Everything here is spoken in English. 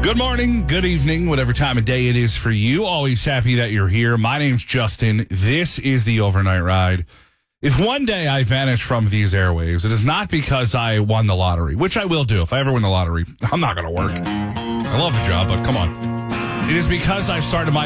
Good morning, good evening, whatever time of day it is for you. Always happy that you're here. My name's Justin. This is the Overnight Ride. If one day I vanish from these airwaves, it is not because I won the lottery, which I will do. If I ever win the lottery, I'm not going to work. I love the job, but come on. It is because I started my